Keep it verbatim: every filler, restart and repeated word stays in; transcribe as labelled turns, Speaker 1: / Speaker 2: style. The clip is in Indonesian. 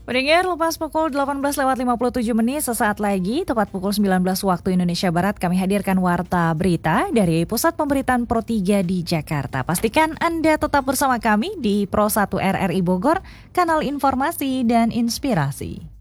Speaker 1: Pendengar, lepas pukul delapan belas lewat lima puluh tujuh menit, sesaat lagi, tepat pukul sembilan belas waktu Indonesia Barat, kami hadirkan Warta Berita dari Pusat Pemberitaan Pro tiga di Jakarta. Pastikan Anda tetap bersama kami di Pro satu R R I Bogor, kanal informasi dan inspirasi.